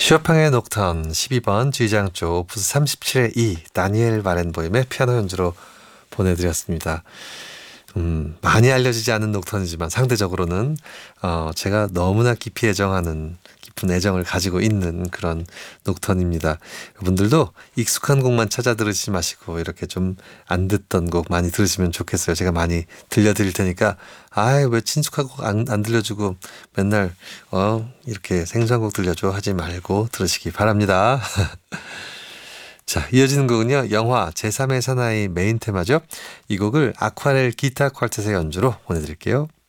쇼팽의 녹턴 12번 G장 쪽 오프스 37의 2 다니엘 바렌보임의 피아노 연주로 보내드렸습니다. 많이 알려지지 않은 녹턴이지만 상대적으로는 제가 너무나 깊이 애정하는 깊은 애정을 가지고 있는 그런 녹턴입니다. 여러분들도 익숙한 곡만 찾아 들으시지 마시고 이렇게 좀 안 듣던 곡 많이 들으시면 좋겠어요. 제가 많이 들려드릴 테니까 왜 친숙한 곡 안 들려주고 맨날 이렇게 생소한 곡 들려줘 하지 말고 들으시기 바랍니다. 자, 이어지는 곡은요. 영화 제3의 사나이 메인 테마죠. 이 곡을 아쿠아렐 기타 퀄텟의 연주로 보내드릴게요.